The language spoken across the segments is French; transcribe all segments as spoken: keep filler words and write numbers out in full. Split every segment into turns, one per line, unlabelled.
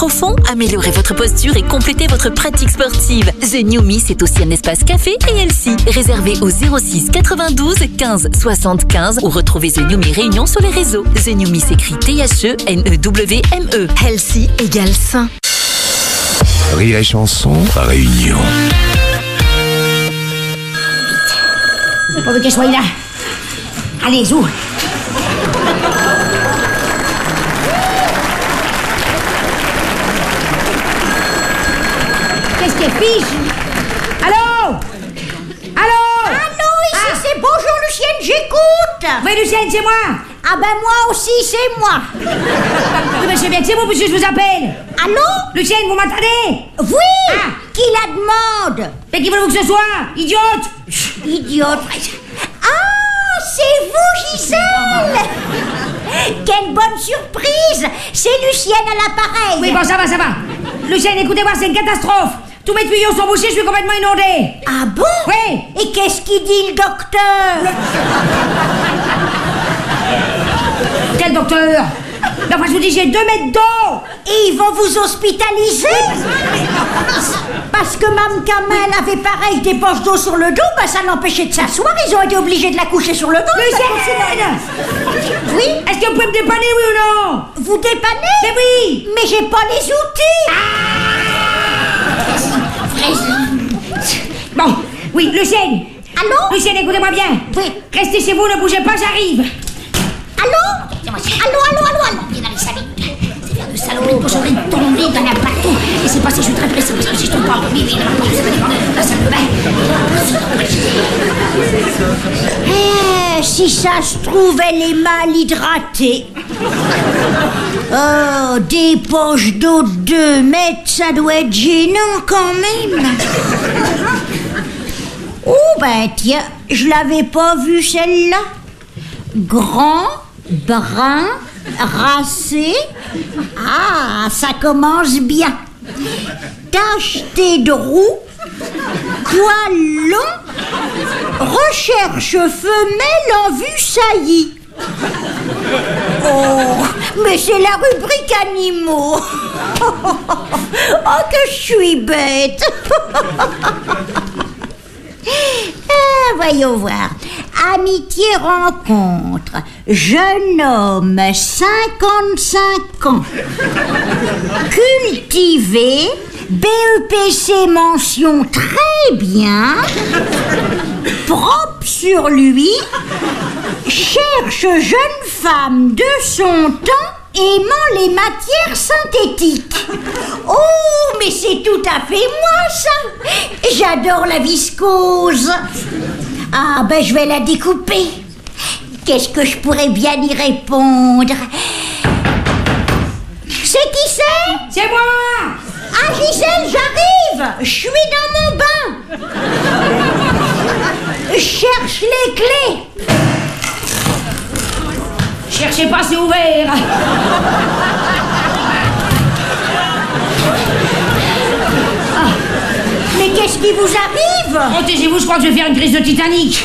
profond, améliorez votre posture et complétez votre pratique sportive. The New Me, c'est aussi un espace café et healthy. Réservé au zéro six quatre-vingt-douze quinze soixante-quinze ou retrouvez The New Me Réunion sur les réseaux. The New Me s'écrit T H E N E W M E. Healthy égale sain.
Rire et chanson, Réunion.
C'est pas vu qu'elle soit là. Allez, zou. Qu'est-ce qu'elle fiche? Allô? Allô?
Allô, ici
Ah.
c'est bonjour Lucienne, j'écoute.
Oui, Lucienne, c'est moi.
Ah ben moi aussi, c'est moi.
Oui, mais je sais bien que c'est vous, puisque je vous appelle.
Allô?
Lucienne, vous m'entendez?
Oui.
Ah.
Qui la demande?
Mais qui voulez-vous que ce soit? Idiote!
Idiote. Ah, c'est vous, Gisèle. Quelle bonne surprise. C'est Lucienne à l'appareil.
Oui, bon, ça va, ça va. Lucienne, écoutez-moi, c'est une catastrophe. Tous mes tuyaux sont bouchés, je suis complètement inondé.
Ah bon?
Oui.
Et qu'est-ce qu'il dit le docteur?
Quel docteur? Mais enfin, je vous dis, j'ai deux mètres d'eau.
Et ils vont vous hospitaliser? Parce que Mme Kamel avait pareil des poches d'eau sur le dos, ben ça l'empêchait de s'asseoir, ils ont été obligés de la coucher sur le dos.
Lucienne!
Oui?
Est-ce que vous pouvez me dépanner, oui ou non?
Vous dépannez?
Mais oui!
Mais j'ai pas les outils.
Bon, oui, Lucienne!
Allô?
Lucienne, écoutez-moi bien!
Oui.
Restez chez vous, ne bougez pas, j'arrive!
Allô? Allô, allô, allô, allô?
Viens dans les salles. C'est faire de saloperie de cochonnerie de tomber dans la partout. Et c'est passé, je suis très pressé parce que si je tombe pas, oui, oui, dans la porte, ça va dépendre de la salle de bain.
Eh, si ça se trouve, elle est mal hydratée. Oh, des poches d'eau de deux mètres, ça doit être gênant quand même. Oh, ben tiens, je l'avais pas vue celle-là. Grand, brun, racé. Ah, ça commence bien. Tacheté de roux, poil long, recherche femelle en vue saillie. Oh, mais c'est la rubrique animaux. Oh, que je suis bête. Ah, voyons voir. Amitié rencontre. Jeune homme, cinquante-cinq ans. Cultivé. B E P C mention très bien. Propre sur lui. Cherche jeune femme de son temps aimant les matières synthétiques. Oh, mais c'est tout à fait moi, ça. J'adore la viscose. Ah, ben je vais la découper. Qu'est-ce que je pourrais bien y répondre? C'est qui c'est?
C'est moi!
Ah, Gisèle, j'arrive. Je suis dans mon bain. Je cherche les clés.
Cherchez pas, c'est ouvert!
Ah, mais qu'est-ce qui vous arrive?
Protégez-vous, je crois que je vais faire une crise de Titanic!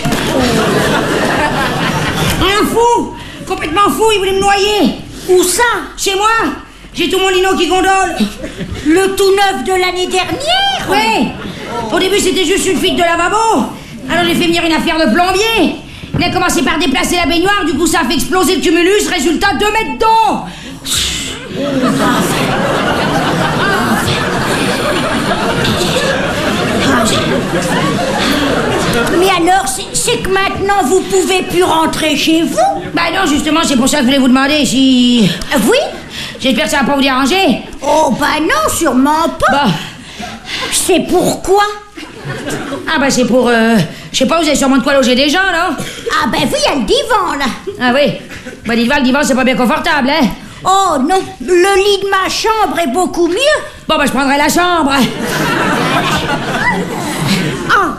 Un fou! Complètement fou, il voulait me noyer!
Où ça?
Chez moi! J'ai tout mon lino qui gondole!
Le tout neuf de l'année dernière?
Oui! Au début, c'était juste une fuite de lavabo! Alors j'ai fait venir une affaire de plombier! Il a commencé par déplacer la baignoire, du coup ça a fait exploser le cumulus, résultat deux mètres d'eau!
Mais alors, c'est- c'est que maintenant vous pouvez plus rentrer chez vous?
Bah non, justement, c'est pour ça que je voulais vous demander si...
Oui?
J'espère que ça va pas vous déranger.
Oh, bah non, sûrement pas.
Bah,
C'est pourquoi?
ah bah c'est pour... Euh, je sais pas, vous avez sûrement de quoi loger des gens, non?
Ah, ben oui, il y a le divan, là.
Ah oui. Bah dites-moi, le divan, c'est pas bien confortable, hein?
Oh non, le lit de ma chambre est beaucoup mieux.
Bon, bah je prendrai la chambre.
Ah,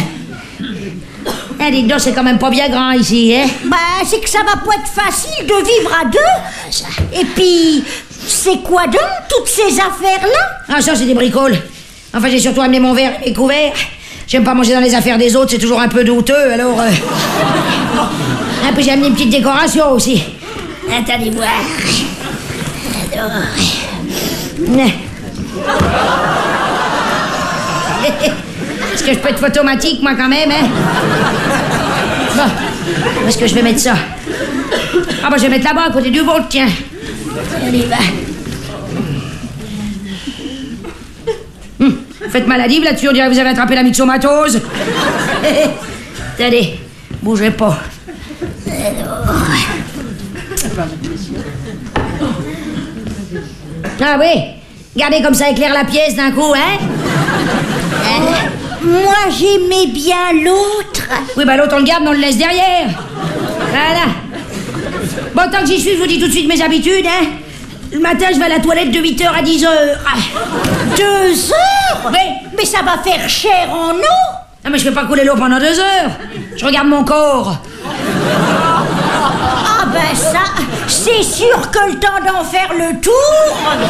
Eh, dites donc, c'est quand même pas bien grand ici, hein?
bah c'est que ça va pas être facile de vivre à deux. Et puis, c'est quoi donc toutes ces affaires-là?
Ah, ça, c'est des bricoles. Enfin, j'ai surtout amené mon verre et mes couverts. J'aime pas manger dans les affaires des autres, c'est toujours un peu douteux, alors... Euh... Un peu, j'ai amené une petite décoration aussi. Attendez voir. Alors... Est-ce que je peux être photomatique, moi, quand même, hein? Bon, où est-ce que je vais mettre ça? Ah, bah, je vais mettre là-bas, à côté du vôtre, tiens. Allez, va. Hum, faites maladive là-dessus, on dirait que vous avez attrapé la myxomatose. Attendez, bougez pas. Ah oui, regardez comme ça éclaire la pièce d'un coup, hein?
Moi, j'aimais bien l'autre.
Oui, bah l'autre, on le garde, mais on le laisse derrière. Voilà. Bon, tant que j'y suis, je vous dis tout de suite mes habitudes, hein. Le matin, je vais à la toilette de huit heures à dix heures. Ah.
Deux heures?
Oui.
Mais ça va faire cher en eau.
Ah, mais je fais pas couler l'eau pendant deux heures. Je regarde mon corps.
Ah ben ça, c'est sûr que le temps d'en faire le tour...